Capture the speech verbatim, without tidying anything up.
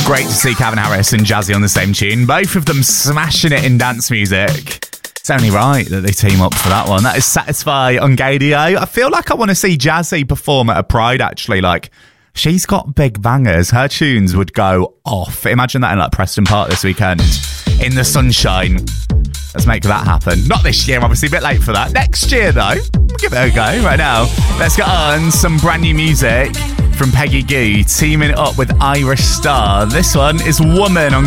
Great to see Calvin Harris and Jazzy on the same tune. Both of them smashing it in dance music. It's only right that they team up for that one. That is Satisfy on Gadio. I feel like I want to see Jazzy perform at a Pride, actually. Like, she's got big bangers. Her tunes would go off. Imagine that in like Preston Park this weekend. In the sunshine. Let's make that happen. Not this year, obviously. A bit late for that. Next year, though. We'll give it a go right now. Let's get on some brand new music from Peggy Gou teaming up with Irish Star. This one is Woman on